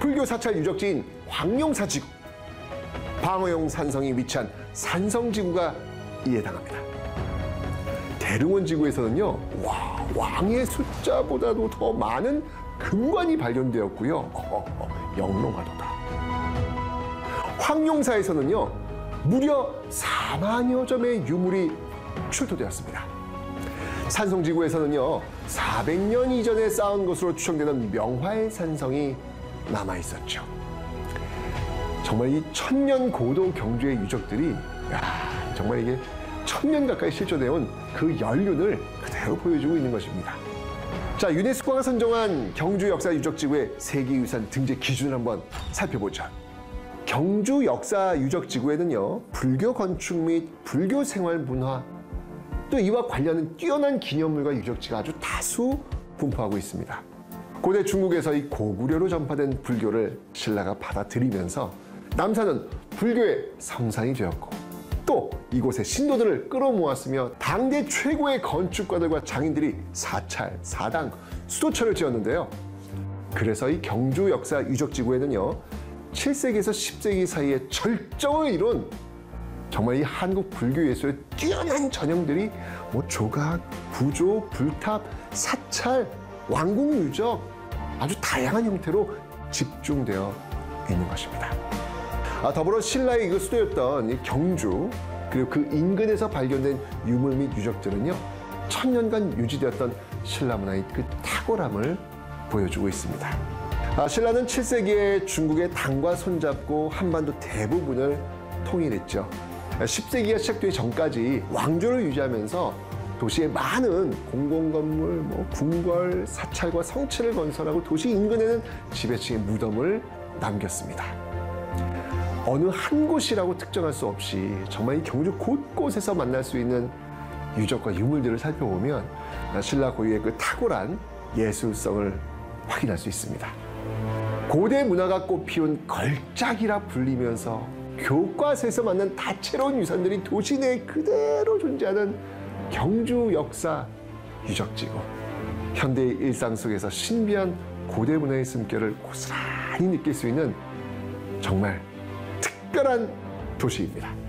불교 사찰 유적지인 황룡사지구, 방어용 산성이 위치한 산성지구가 이에 해당합니다. 대릉원지구에서는요, 왕의 숫자보다도 더 많은 금관이 발견되었고요. 영롱하도다. 황룡사에서는요, 무려 4만여 점의 유물이 출토되었습니다. 산성지구에서는요, 400년 이전에 쌓은 것으로 추정되는 명화의 산성이 남아있었죠. 정말 이 천년 고도 경주의 유적들이 정말 이게 1000년 가까이 실존해온 그 연륜을 그대로 보여주고 있는 것입니다. 자, 유네스코가 선정한 경주 역사 유적지구의 세계유산 등재 기준을 한번 살펴보죠. 경주 역사 유적지구에는요, 불교 건축 및 불교 생활 문화, 또 이와 관련된 뛰어난 기념물과 유적지가 아주 다수 분포하고 있습니다. 고대 중국에서 이 고구려로 전파된 불교를 신라가 받아들이면서 남산은 불교의 성산이 되었고, 또 이곳에 신도들을 끌어모았으며 당대 최고의 건축가들과 장인들이 사찰, 사당, 수도처를 지었는데요. 그래서 이 경주 역사 유적지구에는요, 7세기에서 10세기 사이에 절정을 이룬 정말 이 한국 불교 예술의 뛰어난 전형들이 조각, 부조, 불탑, 사찰, 왕궁 유적, 아주 다양한 형태로 집중되어 있는 것입니다. 더불어 신라의 그 수도였던 이 경주, 그리고 그 인근에서 발견된 유물 및 유적들은요, 1000년간 유지되었던 신라 문화의 그 탁월함을 보여주고 있습니다. 신라는 7세기에 중국의 당과 손잡고 한반도 대부분을 통일했죠. 10세기가 시작되기 전까지 왕조를 유지하면서 도시에 많은 공공건물, 궁궐, 사찰과 성체를 건설하고 도시 인근에는 지배층의 무덤을 남겼습니다. 어느 한 곳이라고 특정할 수 없이 정말 이 경주 곳곳에서 만날 수 있는 유적과 유물들을 살펴보면 신라 고유의 그 탁월한 예술성을 확인할 수 있습니다. 고대 문화가 꽃피운 걸작이라 불리면서 교과서에서 만난 다채로운 유산들이 도시 내에 그대로 존재하는 경주 역사 유적지구. 현대의 일상 속에서 신비한 고대 문화의 숨결을 고스란히 느낄 수 있는 정말 특별한 도시입니다.